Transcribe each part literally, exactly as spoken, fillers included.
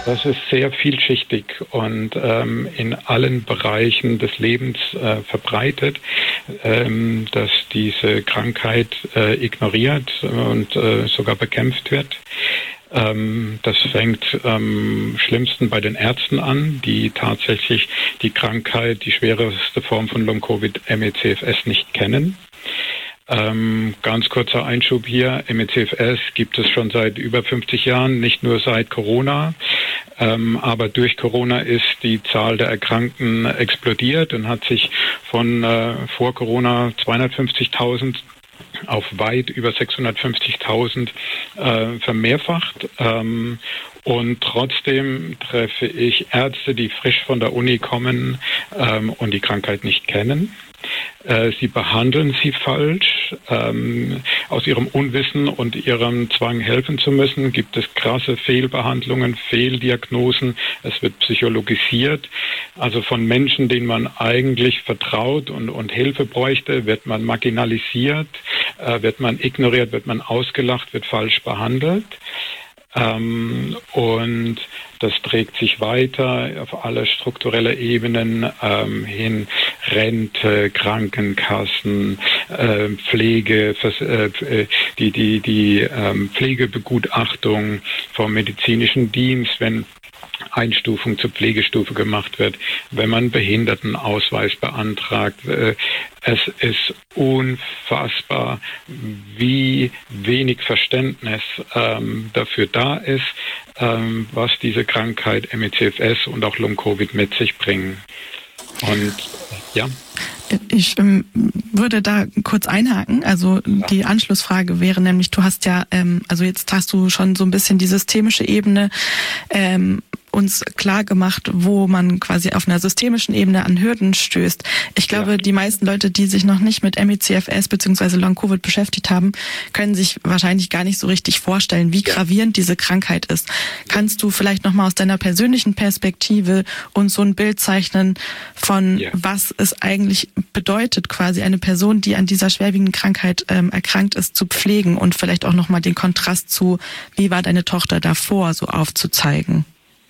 Das ist sehr vielschichtig und ähm, in allen Bereichen des Lebens äh, verbreitet, ähm, dass diese Krankheit äh, ignoriert und äh, sogar bekämpft wird. Ähm, das fängt am ähm, schlimmsten bei den Ärzten an, die tatsächlich die Krankheit, die schwerste Form von Long-Covid, M E C F S, nicht kennen. Ähm, ganz kurzer Einschub hier, M E C F S gibt es schon seit über fünfzig Jahren, nicht nur seit Corona, ähm, aber durch Corona ist die Zahl der Erkrankten explodiert und hat sich von äh, vor Corona zweihundertfünfzigtausend auf weit über sechshundertfünfzigtausend äh, vermehrfacht. Ähm, und trotzdem treffe ich Ärzte, die frisch von der Uni kommen ähm, und die Krankheit nicht kennen. Äh, sie behandeln sie falsch. Ähm, aus ihrem Unwissen und ihrem Zwang, helfen zu müssen, gibt es krasse Fehlbehandlungen, Fehldiagnosen. Es wird psychologisiert. Also von Menschen, denen man eigentlich vertraut und, und Hilfe bräuchte, wird man marginalisiert, äh, wird man ignoriert, wird man ausgelacht, wird falsch behandelt. Ähm, und das trägt sich weiter auf alle strukturelle Ebenen ähm, hin, Rente, Krankenkassen, äh, Pflege, äh, die, die, die ähm, Pflegebegutachtung vom medizinischen Dienst, wenn Einstufung zur Pflegestufe gemacht wird, wenn man Behindertenausweis beantragt. Es ist unfassbar, wie wenig Verständnis ähm, dafür da ist, ähm, was diese Krankheit M E C F S und auch Long-Covid mit sich bringen. Und ja. Ich ähm, würde da kurz einhaken. Also die Anschlussfrage wäre nämlich, du hast ja, ähm, also jetzt hast du schon so ein bisschen die systemische Ebene ähm, uns klar gemacht, wo man quasi auf einer systemischen Ebene an Hürden stößt. Ich glaube, ja. die meisten Leute, die sich noch nicht mit M E C F S bzw. Long-Covid beschäftigt haben, können sich wahrscheinlich gar nicht so richtig vorstellen, wie ja. gravierend diese Krankheit ist. Kannst du vielleicht nochmal aus deiner persönlichen Perspektive uns so ein Bild zeichnen von, ja. was es eigentlich bedeutet, quasi eine Person, die an dieser schwerwiegenden Krankheit ähm, erkrankt ist, zu pflegen und vielleicht auch nochmal den Kontrast zu, wie war deine Tochter davor, so aufzuzeigen?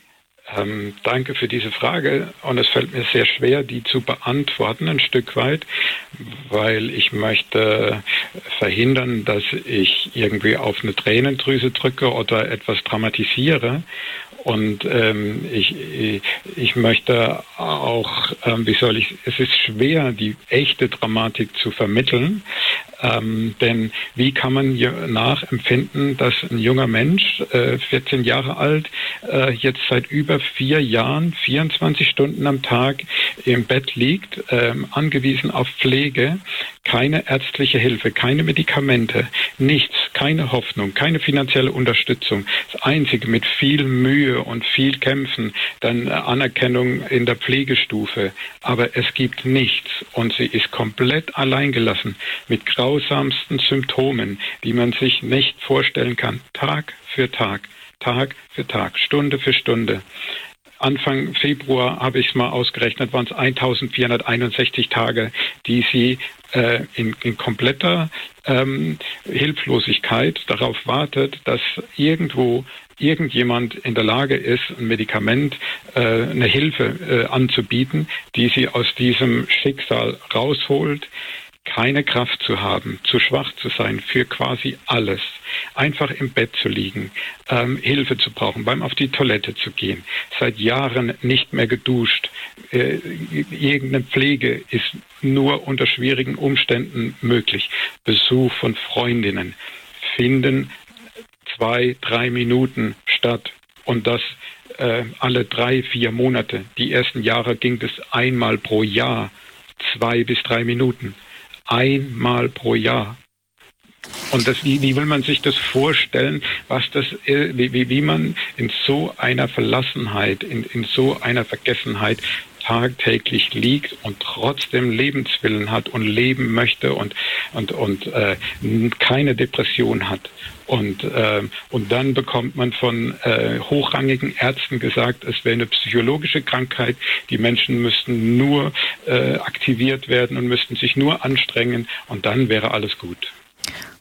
Ähm, danke für diese Frage und es fällt mir sehr schwer, die zu beantworten, ein Stück weit, weil ich möchte verhindern, dass ich irgendwie auf eine Tränendrüse drücke oder etwas dramatisiere. Und ähm, ich, ich möchte auch, ähm, wie soll ich, es ist schwer, die echte Dramatik zu vermitteln, ähm, denn wie kann man nachempfinden, dass ein junger Mensch, äh, vierzehn Jahre alt, äh, jetzt seit über vier Jahren, vierundzwanzig Stunden am Tag im Bett liegt, ähm, angewiesen auf Pflege, keine ärztliche Hilfe, keine Medikamente, nichts, keine Hoffnung, keine finanzielle Unterstützung. Das Einzige mit viel Mühe und viel Kämpfen, dann Anerkennung in der Pflegestufe. Aber es gibt nichts und sie ist komplett alleingelassen mit grausamsten Symptomen, die man sich nicht vorstellen kann. Tag für Tag, Tag für Tag, Stunde für Stunde. Anfang Februar habe ich es mal ausgerechnet, waren es eintausendvierhunderteinundsechzig Tage, die sie äh, in, in kompletter ähm, Hilflosigkeit darauf wartet, dass irgendwo irgendjemand in der Lage ist, ein Medikament, äh, eine Hilfe äh, anzubieten, die sie aus diesem Schicksal rausholt. Keine Kraft zu haben, zu schwach zu sein für quasi alles, einfach im Bett zu liegen, ähm, Hilfe zu brauchen, beim auf die Toilette zu gehen, seit Jahren nicht mehr geduscht, äh, irgendeine Pflege ist nur unter schwierigen Umständen möglich, Besuch von Freundinnen finden zwei, drei Minuten statt und das äh, alle drei, vier Monate. Die ersten Jahre ging es einmal pro Jahr, zwei bis drei Minuten. Einmal pro Jahr. Und das, wie, wie will man sich das vorstellen, was das, wie, wie, wie man in so einer Verlassenheit, in, in so einer Vergessenheit tagtäglich liegt und trotzdem Lebenswillen hat und leben möchte und, und, und äh, keine Depression hat. Und, äh, und dann bekommt man von äh, hochrangigen Ärzten gesagt, es wäre eine psychologische Krankheit, die Menschen müssten nur äh, aktiviert werden und müssten sich nur anstrengen und dann wäre alles gut.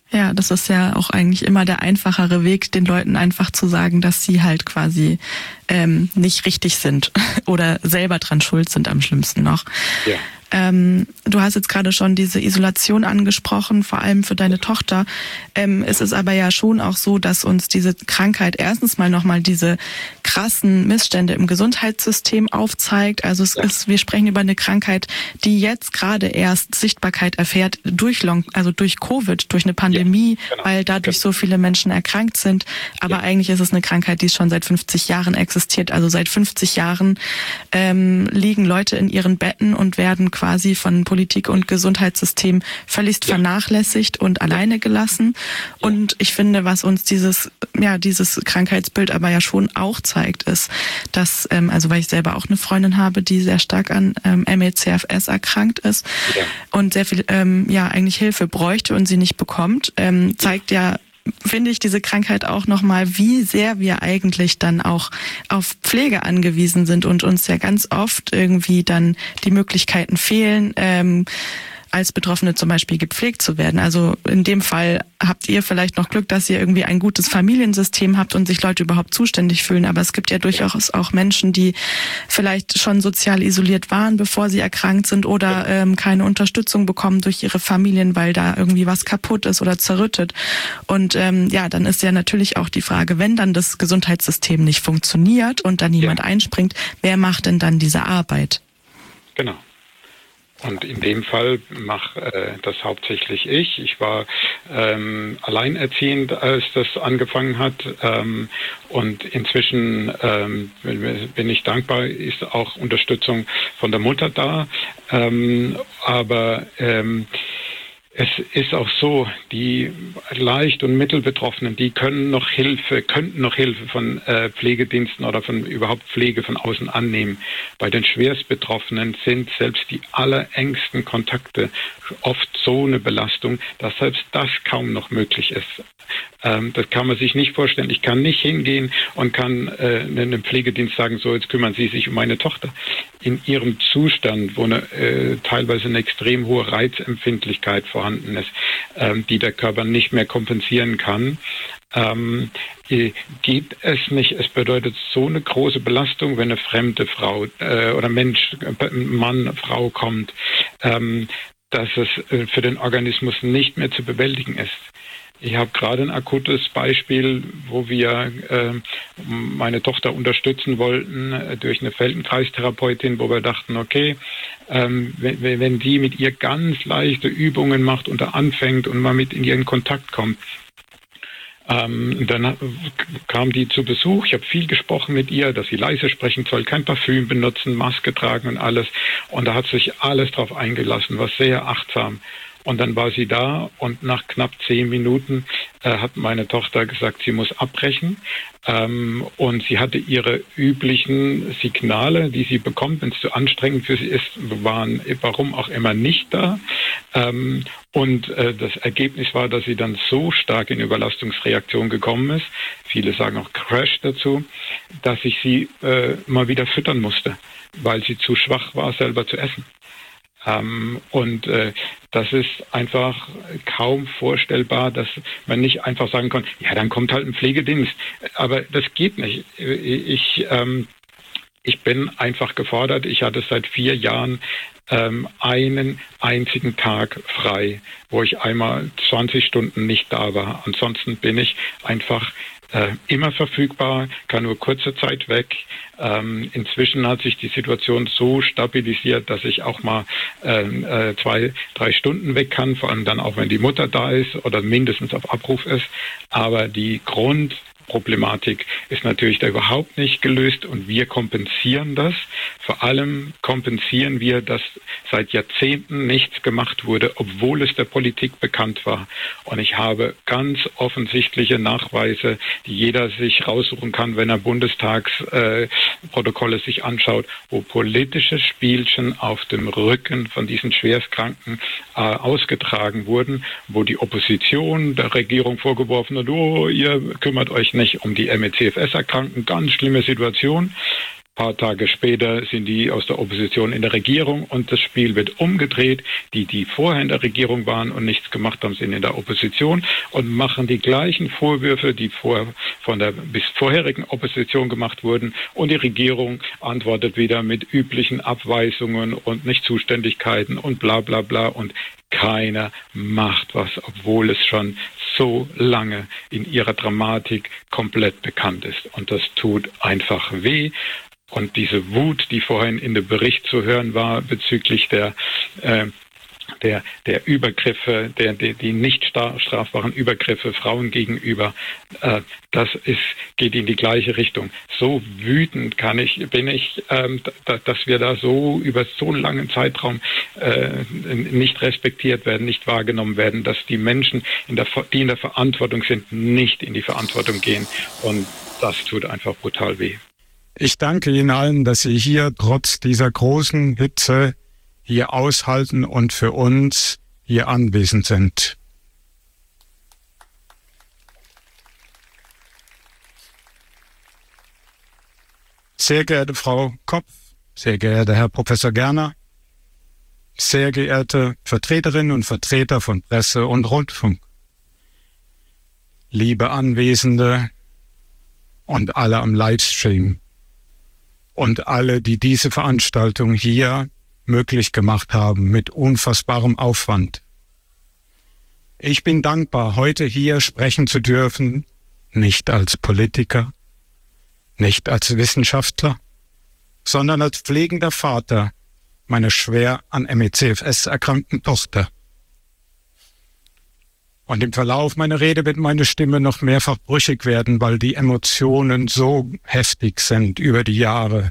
Ja, das ist ja auch eigentlich immer der einfachere Weg, den Leuten einfach zu sagen, dass sie halt quasi ähm, nicht richtig sind oder selber dran schuld sind, am schlimmsten noch. Ja. Ähm, du hast jetzt gerade schon diese Isolation angesprochen, vor allem für deine Tochter. Ähm, es ist aber ja schon auch so, dass uns diese Krankheit erstens mal nochmal diese krassen Missstände im Gesundheitssystem aufzeigt. Also es ja. ist, wir sprechen über eine Krankheit, die jetzt gerade erst Sichtbarkeit erfährt durch Long, also durch Covid, durch eine Pandemie, ja, genau. weil dadurch genau. so viele Menschen erkrankt sind. Aber ja. eigentlich ist es eine Krankheit, die schon seit fünfzig Jahren existiert. Also seit fünfzig Jahren ähm, liegen Leute in ihren Betten und werden quasi von Politik und Gesundheitssystem völlig ja. vernachlässigt und ja. alleine gelassen. Ja. Und ich finde, was uns dieses, ja, dieses Krankheitsbild aber ja schon auch zeigt, ist, dass, ähm, also weil ich selber auch eine Freundin habe, die sehr stark an ähm, M E C F S erkrankt ist ja. und sehr viel, ähm, ja, eigentlich Hilfe bräuchte und sie nicht bekommt, ähm, zeigt ja, finde ich diese Krankheit auch nochmal, wie sehr wir eigentlich dann auch auf Pflege angewiesen sind und uns ja ganz oft irgendwie dann die Möglichkeiten fehlen, ähm, als Betroffene zum Beispiel gepflegt zu werden. Also in dem Fall habt ihr vielleicht noch Glück, dass ihr irgendwie ein gutes Familiensystem habt und sich Leute überhaupt zuständig fühlen. Aber es gibt ja durchaus auch Menschen, die vielleicht schon sozial isoliert waren, bevor sie erkrankt sind oder ähm, keine Unterstützung bekommen durch ihre Familien, weil da irgendwie was kaputt ist oder zerrüttet. Und ähm, ja, dann ist ja natürlich auch die Frage, wenn dann das Gesundheitssystem nicht funktioniert und dann niemand ja. einspringt, wer macht denn dann diese Arbeit? Genau. Und in dem Fall mache äh, das hauptsächlich ich. Ich war ähm, alleinerziehend, als das angefangen hat. Ähm, und inzwischen ähm, bin ich dankbar, ist auch Unterstützung von der Mutter da. Ähm, aber ähm, es ist auch so, die Leicht- und Mittelbetroffenen, die können noch Hilfe, könnten noch Hilfe von äh, Pflegediensten oder von überhaupt Pflege von außen annehmen. Bei den Schwerstbetroffenen sind selbst die allerengsten Kontakte oft so eine Belastung, dass selbst das kaum noch möglich ist. Ähm, das kann man sich nicht vorstellen. Ich kann nicht hingehen und kann äh, einem Pflegedienst sagen, so, jetzt kümmern Sie sich um meine Tochter. In ihrem Zustand, wo eine, äh, teilweise eine extrem hohe Reizempfindlichkeit vorhanden ist, ähm, die der Körper nicht mehr kompensieren kann, ähm, geht es nicht. Es bedeutet so eine große Belastung, wenn eine fremde Frau äh, oder Mensch, Mann, Frau kommt, ähm, dass es äh, für den Organismus nicht mehr zu bewältigen ist. Ich habe gerade ein akutes Beispiel, wo wir äh, meine Tochter unterstützen wollten äh, durch eine Feldenkreistherapeutin, wo wir dachten, okay, ähm, wenn, wenn die mit ihr ganz leichte Übungen macht und da anfängt und mal mit in ihren Kontakt kommt, Ähm, dann kam die zu Besuch. Ich habe viel gesprochen mit ihr, dass sie leise sprechen soll, kein Parfüm benutzen, Maske tragen und alles. Und da hat sich alles drauf eingelassen, war sehr achtsam. Und dann war sie da und nach knapp zehn Minuten äh, hat meine Tochter gesagt, sie muss abbrechen. Ähm, und sie hatte ihre üblichen Signale, die sie bekommt, wenn es zu anstrengend für sie ist, waren warum auch immer nicht da. Ähm, und äh, das Ergebnis war, dass sie dann so stark in Überlastungsreaktion gekommen ist, viele sagen auch Crash dazu, dass ich sie äh, mal wieder füttern musste, weil sie zu schwach war, selber zu essen. Ähm, und äh, das ist einfach kaum vorstellbar, dass man nicht einfach sagen kann, ja, dann kommt halt ein Pflegedienst. Aber das geht nicht. Ich, ähm, ich bin einfach gefordert. Ich hatte seit vier Jahren ähm, einen einzigen Tag frei, wo ich einmal zwanzig Stunden nicht da war. Ansonsten bin ich einfach Äh, immer verfügbar, kann nur kurze Zeit weg. Ähm, inzwischen hat sich die Situation so stabilisiert, dass ich auch mal ähm, äh, zwei, drei Stunden weg kann, vor allem dann auch, wenn die Mutter da ist oder mindestens auf Abruf ist. Aber die Grundproblematik ist natürlich da überhaupt nicht gelöst und wir kompensieren das. Vor allem kompensieren wir, dass seit Jahrzehnten nichts gemacht wurde, obwohl es der Politik bekannt war. Und ich habe ganz offensichtliche Nachweise, die jeder sich raussuchen kann, wenn er Bundestagsprotokolle äh, sich anschaut, wo politische Spielchen auf dem Rücken von diesen Schwerstkranken äh, ausgetragen wurden, wo die Opposition der Regierung vorgeworfen hat, oh, ihr kümmert euch nicht um die M E C F S-Erkrankten, ganz schlimme Situation. Ein paar Tage später sind die aus der Opposition in der Regierung und das Spiel wird umgedreht. Die, die vorher in der Regierung waren und nichts gemacht haben, sind in der Opposition und machen die gleichen Vorwürfe, die vor, von der bis vorherigen Opposition gemacht wurden. Und die Regierung antwortet wieder mit üblichen Abweisungen und Nichtzuständigkeiten und bla bla bla. Und keiner macht was, obwohl es schon so lange in ihrer Dramatik komplett bekannt ist. Und das tut einfach weh. Und diese Wut, die vorhin in dem Bericht zu hören war bezüglich der äh, der der Übergriffe, der, der die nicht strafbaren Übergriffe Frauen gegenüber, äh, das ist geht in die gleiche Richtung. So wütend kann ich bin ich, ähm, da, dass wir da so über so einen langen Zeitraum äh, nicht respektiert werden, nicht wahrgenommen werden, dass die Menschen, in der, die in der Verantwortung sind, nicht in die Verantwortung gehen. Und das tut einfach brutal weh. Ich danke Ihnen allen, dass Sie hier trotz dieser großen Hitze hier aushalten und für uns hier anwesend sind. Sehr geehrte Frau Kopf, sehr geehrter Herr Professor Gerner, sehr geehrte Vertreterinnen und Vertreter von Presse und Rundfunk, liebe Anwesende und alle am Livestream und alle, die diese Veranstaltung hier möglich gemacht haben mit unfassbarem Aufwand. Ich bin dankbar, heute hier sprechen zu dürfen, nicht als Politiker, nicht als Wissenschaftler, sondern als pflegender Vater meiner schwer an M E C F S erkrankten Tochter. Und im Verlauf meiner Rede wird meine Stimme noch mehrfach brüchig werden, weil die Emotionen so heftig sind über die Jahre.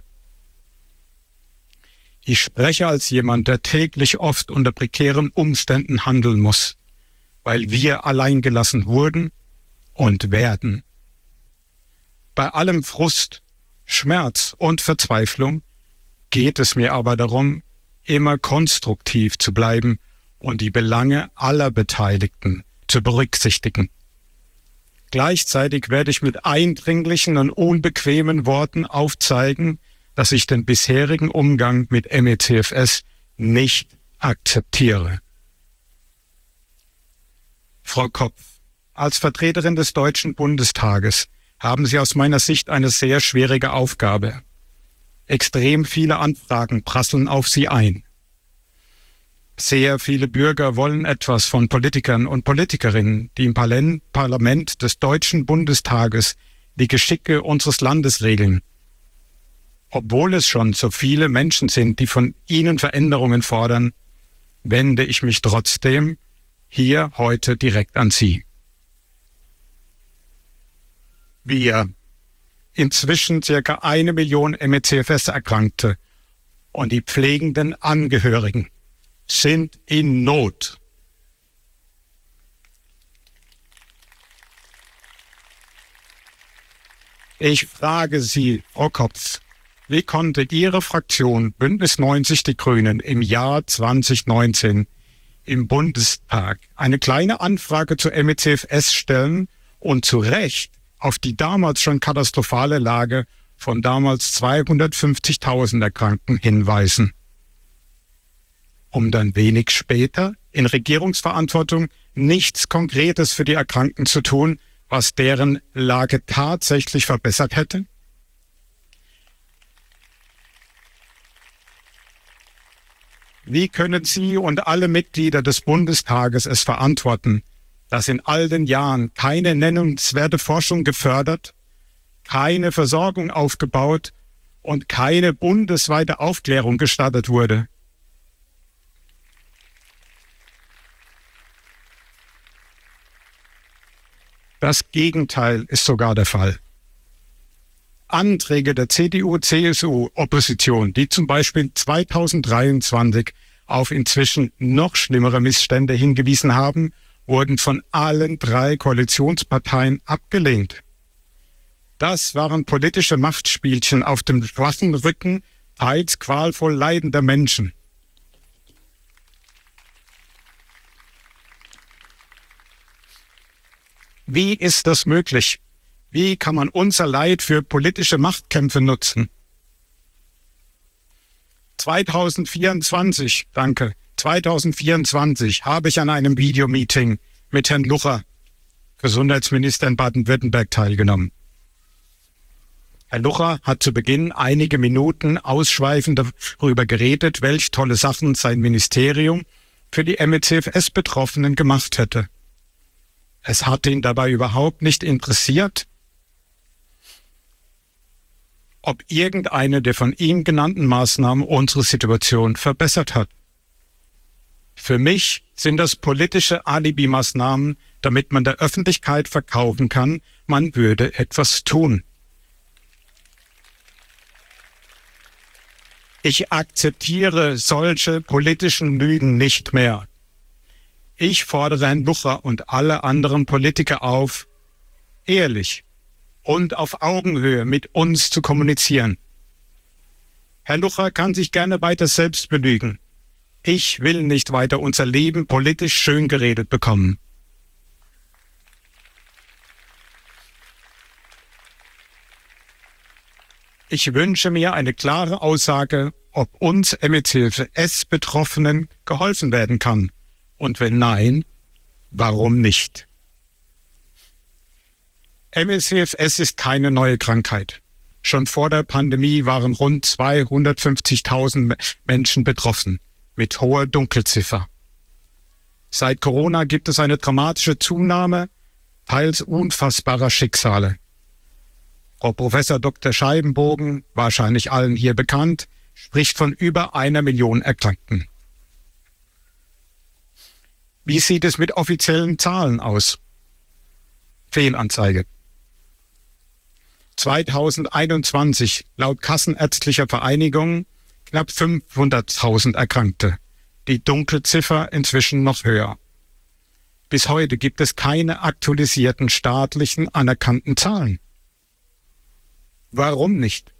Ich spreche als jemand, der täglich oft unter prekären Umständen handeln muss, weil wir alleingelassen wurden und werden. Bei allem Frust, Schmerz und Verzweiflung geht es mir aber darum, immer konstruktiv zu bleiben und die Belange aller Beteiligten zu berücksichtigen. Gleichzeitig werde ich mit eindringlichen und unbequemen Worten aufzeigen, dass ich den bisherigen Umgang mit M E C F S nicht akzeptiere. Frau Kopf, als Vertreterin des Deutschen Bundestages haben Sie aus meiner Sicht eine sehr schwierige Aufgabe. Extrem viele Anfragen prasseln auf Sie ein. Sehr viele Bürger wollen etwas von Politikern und Politikerinnen, die im Parlament des Deutschen Bundestages die Geschicke unseres Landes regeln. Obwohl es schon so viele Menschen sind, die von Ihnen Veränderungen fordern, wende ich mich trotzdem hier heute direkt an Sie. Wir, inzwischen circa eine Million M E C F S-Erkrankte und die pflegenden Angehörigen, sind in Not. Ich frage Sie, Frau Kopf, wie konnte Ihre Fraktion Bündnis neunzig Die Grünen im Jahr zwanzig neunzehn im Bundestag eine kleine Anfrage zur M E C F S stellen und zu Recht auf die damals schon katastrophale Lage von damals zweihundertfünfzigtausend Erkrankten hinweisen, um dann wenig später in Regierungsverantwortung nichts Konkretes für die Erkrankten zu tun, was deren Lage tatsächlich verbessert hätte? Wie können Sie und alle Mitglieder des Bundestages es verantworten, dass in all den Jahren keine nennenswerte Forschung gefördert, keine Versorgung aufgebaut und keine bundesweite Aufklärung gestartet wurde? Das Gegenteil ist sogar der Fall. Anträge der C D U-C S U-Opposition, die zum Beispiel zweitausenddreiundzwanzig auf inzwischen noch schlimmere Missstände hingewiesen haben, wurden von allen drei Koalitionsparteien abgelehnt. Das waren politische Machtspielchen auf dem schwachen Rücken teils qualvoll leidender Menschen. Wie ist das möglich? Wie kann man unser Leid für politische Machtkämpfe nutzen? zweitausendvierundzwanzig, danke, zweitausendvierundzwanzig habe ich an einem Videomeeting mit Herrn Lucha, Gesundheitsminister in Baden-Württemberg, teilgenommen. Herr Lucha hat zu Beginn einige Minuten ausschweifend darüber geredet, welche tolle Sachen sein Ministerium für die M E C F S-Betroffenen gemacht hätte. Es hat ihn dabei überhaupt nicht interessiert, ob irgendeine der von ihm genannten Maßnahmen unsere Situation verbessert hat. Für mich sind das politische Alibi-Maßnahmen, damit man der Öffentlichkeit verkaufen kann, man würde etwas tun. Ich akzeptiere solche politischen Lügen nicht mehr. Ich fordere Herrn Lucha und alle anderen Politiker auf, ehrlich und auf Augenhöhe mit uns zu kommunizieren. Herr Lucha kann sich gerne weiter selbst belügen. Ich will nicht weiter unser Leben politisch schön geredet bekommen. Ich wünsche mir eine klare Aussage, ob uns M E C F S-Betroffenen geholfen werden kann. Und wenn nein, warum nicht? M E C F S ist keine neue Krankheit. Schon vor der Pandemie waren rund zweihundertfünfzigtausend Menschen betroffen, mit hoher Dunkelziffer. Seit Corona gibt es eine dramatische Zunahme teils unfassbarer Schicksale. Frau Professor Doktor Scheibenbogen, wahrscheinlich allen hier bekannt, spricht von über einer Million Erkrankten. Wie sieht es mit offiziellen Zahlen aus? Fehlanzeige. zweitausendeinundzwanzig laut Kassenärztlicher Vereinigung knapp fünfhunderttausend Erkrankte. Die Dunkelziffer inzwischen noch höher. Bis heute gibt es keine aktualisierten staatlichen anerkannten Zahlen. Warum nicht?